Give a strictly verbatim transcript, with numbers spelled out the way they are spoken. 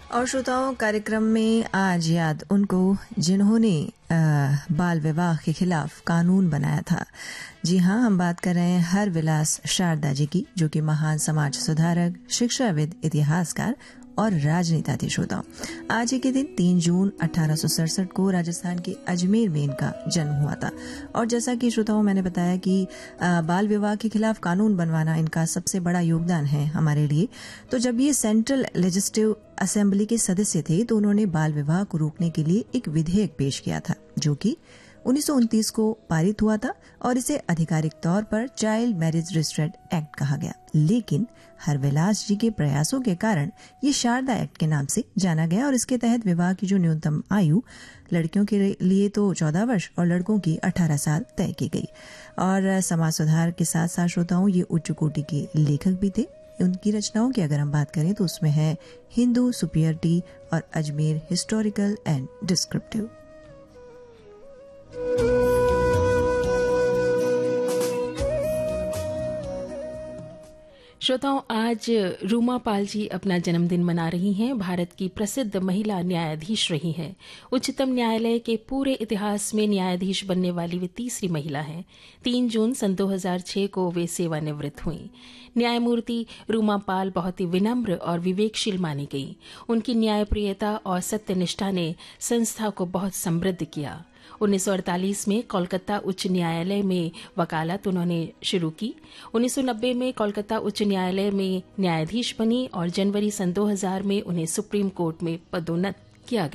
और श्रोताओं, कार्यक्रम में आज याद उनको जिन्होंने बाल विवाह के खिलाफ कानून बनाया था। जी हाँ, हम बात कर रहे हैं हरविलास शारदा जी की, जो कि महान समाज सुधारक, शिक्षाविद, इतिहासकार और राजनेता थे। श्रोताओं, आज ही के दिन तीन जून अठारह सौ सड़सठ को राजस्थान के अजमेर में इनका जन्म हुआ था। और जैसा कि श्रोताओं मैंने बताया कि बाल विवाह के खिलाफ कानून बनवाना इनका सबसे बड़ा योगदान है हमारे लिए। तो जब ये सेंट्रल लेजिस्लेटिव असेंबली के सदस्य थे तो उन्होंने बाल विवाह को रोकने के लिए एक विधेयक पेश किया था, जो कि उन्नीस सौ उनतीस को पारित हुआ था और इसे आधिकारिक तौर पर चाइल्ड मैरिज रिस्ट्रेंट एक्ट कहा गया। लेकिन हरविलास जी के प्रयासों के कारण ये शारदा एक्ट के नाम से जाना गया और इसके तहत विवाह की जो न्यूनतम आयु लड़कियों के लिए तो चौदह वर्ष और लड़कों की अठारह साल तय की गई। और समाज सुधार के साथ साथ श्रोताओं, ये उच्च कोटि के लेखक भी थे। उनकी रचनाओं की अगर हम बात करें तो उसमें है हिंदू सुपियरिटी और अजमेर हिस्टोरिकल एंड डिस्क्रिप्टिव। श्रोताओं, आज रूमा पाल जी अपना जन्मदिन मना रही हैं। भारत की प्रसिद्ध महिला न्यायाधीश रही हैं। उच्चतम न्यायालय के पूरे इतिहास में न्यायाधीश बनने वाली वे तीसरी महिला हैं। तीन जून सन दो हज़ार छह को वे सेवानिवृत्त हुईं। न्यायमूर्ति रूमा पाल बहुत ही विनम्र और विवेकशील मानी गई। उनकी न्यायप्रियता और सत्यनिष्ठा ने संस्था को बहुत समृद्ध किया। उन्नीस सौ अड़तालीस में कोलकाता उच्च न्यायालय में वकालत उन्होंने शुरू की। उन्नीस सौ नब्बे में कोलकाता उच्च न्यायालय में न्यायाधीश बनी और जनवरी सन दो हज़ार में उन्हें सुप्रीम कोर्ट में पदोन्नत किया गया।